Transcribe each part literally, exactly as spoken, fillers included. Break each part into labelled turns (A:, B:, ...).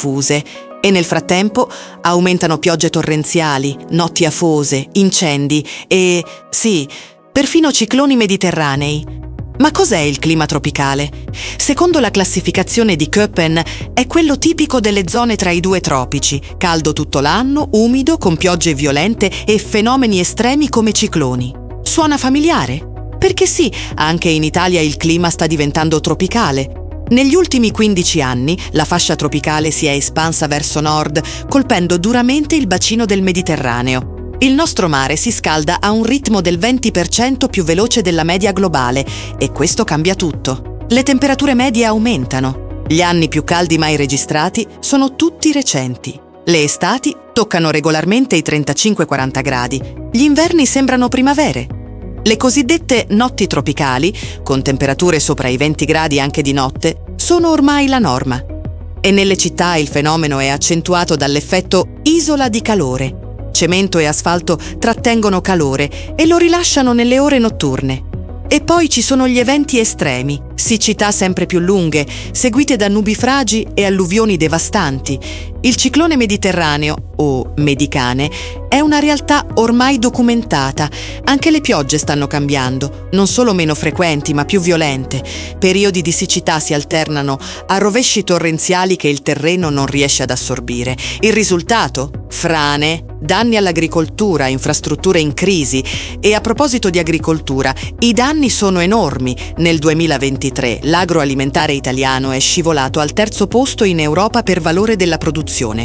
A: diffuse e nel frattempo aumentano piogge torrenziali, notti afose, incendi e, sì, perfino cicloni mediterranei. Ma cos'è il clima tropicale? Secondo la classificazione di Köppen è quello tipico delle zone tra i due tropici, caldo tutto l'anno, umido, con piogge violente e fenomeni estremi come cicloni. Suona familiare? Perché sì, anche in Italia il clima sta diventando tropicale. Negli ultimi quindici anni la fascia tropicale si è espansa verso nord, colpendo duramente il bacino del Mediterraneo. Il nostro mare si scalda a un ritmo del venti per cento più veloce della media globale e questo cambia tutto. Le temperature medie aumentano. Gli anni più caldi mai registrati sono tutti recenti. Le estati toccano regolarmente i trentacinque quaranta gradi. Gli inverni sembrano primavere. Le cosiddette notti tropicali, con temperature sopra i venti gradi anche di notte, sono ormai la norma. E nelle città il fenomeno è accentuato dall'effetto isola di calore. Cemento e asfalto trattengono calore e lo rilasciano nelle ore notturne. E poi ci sono gli eventi estremi, siccità sempre più lunghe, seguite da nubifragi e alluvioni devastanti. Il ciclone mediterraneo, o medicane, è una realtà ormai documentata. Anche le piogge stanno cambiando, non solo meno frequenti ma più violente. Periodi di siccità si alternano a rovesci torrenziali che il terreno non riesce ad assorbire. Il risultato? Frane, danni all'agricoltura, infrastrutture in crisi. E a proposito di agricoltura, i danni sono enormi. Nel duemilaventitré l'agroalimentare italiano è scivolato al terzo posto in Europa per valore della produzione.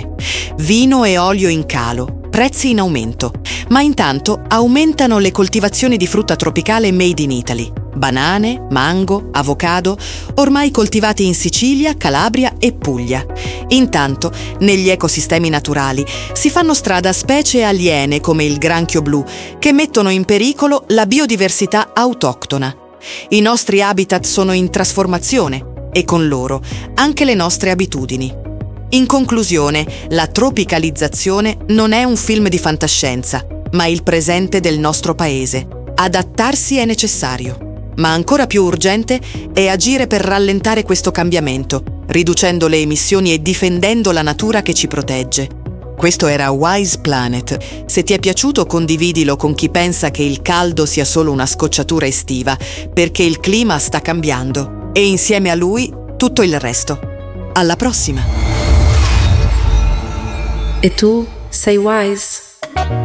A: Vino e olio in calo, prezzi in aumento. Ma intanto aumentano le coltivazioni di frutta tropicale made in Italy. Banane, mango, avocado, ormai coltivati in Sicilia, Calabria e Puglia. Intanto, negli ecosistemi naturali si fanno strada specie aliene come il granchio blu, che mettono in pericolo la biodiversità autoctona. I nostri habitat sono in trasformazione e con loro anche le nostre abitudini. In conclusione, la tropicalizzazione non è un film di fantascienza, ma il presente del nostro paese. Adattarsi è necessario, ma ancora più urgente è agire per rallentare questo cambiamento, riducendo le emissioni e difendendo la natura che ci protegge. Questo era Wise Planet. Se ti è piaciuto, condividilo con chi pensa che il caldo sia solo una scocciatura estiva, perché il clima sta cambiando e insieme a lui tutto il resto. Alla prossima!
B: E tu sei wise?